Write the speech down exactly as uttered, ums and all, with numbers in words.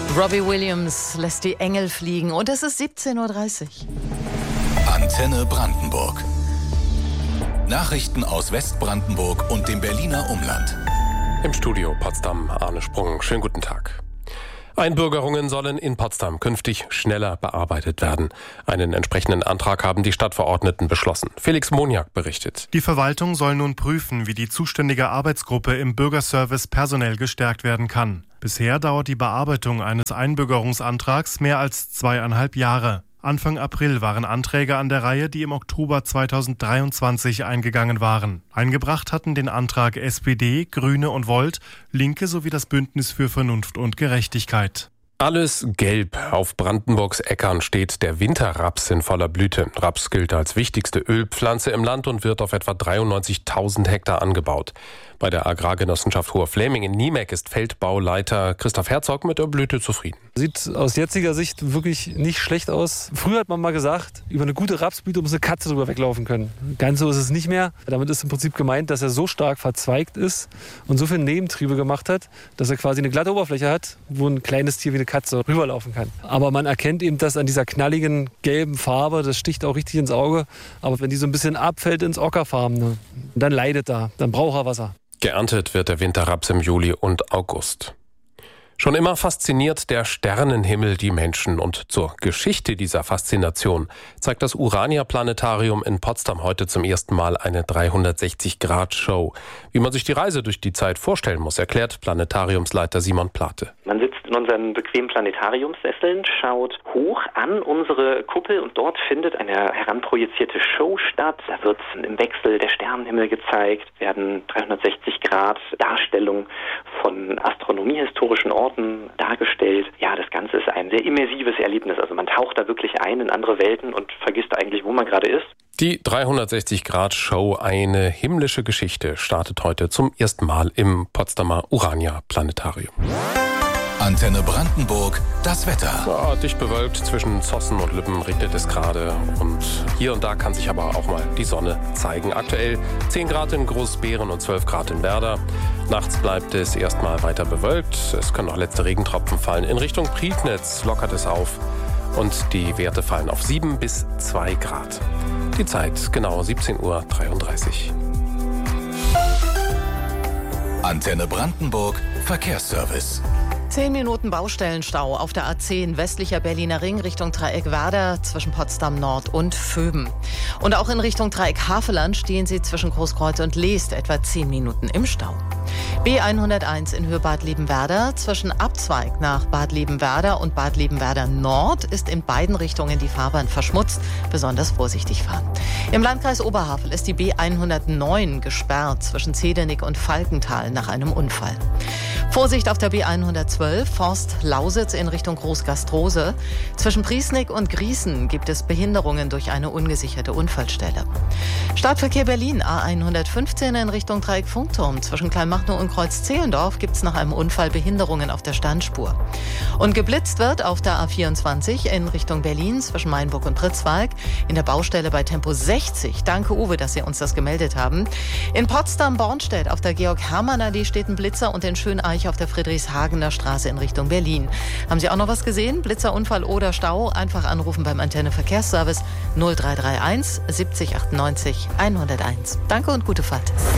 Robbie Williams lässt die Engel fliegen und es ist siebzehn Uhr dreißig. Antenne Brandenburg. Nachrichten aus Westbrandenburg und dem Berliner Umland. Im Studio Potsdam Arne Sprung. Schönen guten Tag. Einbürgerungen sollen in Potsdam künftig schneller bearbeitet werden. Einen entsprechenden Antrag haben die Stadtverordneten beschlossen. Felix Moniak berichtet. Die Verwaltung soll nun prüfen, wie die zuständige Arbeitsgruppe im Bürgerservice personell gestärkt werden kann. Bisher dauert die Bearbeitung eines Einbürgerungsantrags mehr als zweieinhalb Jahre. Anfang April waren Anträge an der Reihe, die im Oktober zweitausenddreiundzwanzig eingegangen waren. Eingebracht hatten den Antrag S P D, Grüne und Volt, Linke sowie das Bündnis für Vernunft und Gerechtigkeit. Alles gelb. Auf Brandenburgs Äckern steht der Winterraps in voller Blüte. Raps gilt als wichtigste Ölpflanze im Land und wird auf etwa dreiundneunzigtausend Hektar angebaut. Bei der Agrargenossenschaft Hoher Fläming in Niemek ist Feldbauleiter Christoph Herzog mit der Blüte zufrieden. Sieht aus jetziger Sicht wirklich nicht schlecht aus. Früher hat man mal gesagt, über eine gute Rapsblüte muss eine Katze drüber weglaufen können. Ganz so ist es nicht mehr. Damit ist im Prinzip gemeint, dass er so stark verzweigt ist und so viele Nebentriebe gemacht hat, dass er quasi eine glatte Oberfläche hat, wo ein kleines Tier wie eine Katze rüberlaufen kann. Aber man erkennt eben das an dieser knalligen gelben Farbe, das sticht auch richtig ins Auge. Aber wenn die so ein bisschen abfällt ins Ockerfarbene, dann leidet er, dann braucht er Wasser. Geerntet wird der Winterraps im Juli und August. Schon immer fasziniert der Sternenhimmel die Menschen und zur Geschichte dieser Faszination zeigt das Urania-Planetarium in Potsdam heute zum ersten Mal eine dreihundertsechzig-Grad-Show. Wie man sich die Reise durch die Zeit vorstellen muss, erklärt Planetariumsleiter Simon Plate. Man sitzt in unseren bequemen Planetariumssesseln, schaut hoch an unsere Kuppel und dort findet eine heranprojizierte Show statt. Da wird im Wechsel der Sternenhimmel gezeigt, werden dreihundertsechzig Grad Darstellungen von astronomiehistorischen Orten dargestellt. Ja, das Ganze ist ein sehr immersives Erlebnis. Also man taucht da wirklich ein in andere Welten und vergisst eigentlich, wo man gerade ist. Die dreihundertsechzig-Grad-Show Eine himmlische Geschichte startet heute zum ersten Mal im Potsdamer Urania-Planetarium. Antenne Brandenburg, das Wetter. Ja, dicht bewölkt, zwischen Zossen und Lippen regnet es gerade und hier und da kann sich aber auch mal die Sonne zeigen. Aktuell zehn Grad in Großbeeren und zwölf Grad in Werder. Nachts bleibt es erstmal weiter bewölkt. Es können noch letzte Regentropfen fallen. In Richtung Prignitz lockert es auf und die Werte fallen auf sieben bis zwei Grad. Die Zeit genau siebzehn Uhr dreiunddreißig. Antenne Brandenburg, Verkehrsservice. Zehn Minuten Baustellenstau auf der A zehn westlicher Berliner Ring Richtung Dreieck Werder zwischen Potsdam Nord und Vöben. Und auch in Richtung Dreieck Havelland stehen Sie zwischen Großkreuz und Leest etwa zehn Minuten im Stau. B hunderteins in Höhe Bad Liebenwerda zwischen Abzweig nach Bad Liebenwerda und Bad Liebenwerda Nord ist in beiden Richtungen die Fahrbahn verschmutzt. Besonders vorsichtig fahren. Im Landkreis Oberhavel ist die B hundertneun gesperrt zwischen Zedernick und Falkenthal nach einem Unfall. Vorsicht auf der B hundertzwölf Forst Lausitz in Richtung Großgastrose. Zwischen Priesnick und Griesen gibt es Behinderungen durch eine ungesicherte Unfallstelle. Stadtverkehr Berlin A hundertfünfzehn in Richtung Dreieck Funkturm. Zwischen Kleinmachnow und Kreuz-Zehlendorf gibt es nach einem Unfall Behinderungen auf der Standspur. Und geblitzt wird auf der A vierundzwanzig in Richtung Berlin zwischen Mainburg und Pritzwalk in der Baustelle bei Tempo sechzig. Danke Uwe, dass Sie uns das gemeldet haben. In Potsdam-Bornstedt auf der Georg-Hermann-Allee steht ein Blitzer und in Schöneich auf der Friedrichshagener Straße in Richtung Berlin. Haben Sie auch noch was gesehen? Blitzerunfall oder Stau? Einfach anrufen beim Antenne Verkehrsservice null drei drei eins siebzig achtundneunzig hunderteins. Danke und gute Fahrt.